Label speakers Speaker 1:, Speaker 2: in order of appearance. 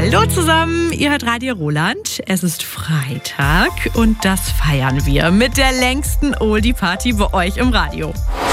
Speaker 1: Hallo zusammen, ihr hört Radio Roland. Es ist Freitag und das feiern wir mit der längsten Oldie-Party bei euch im Radio.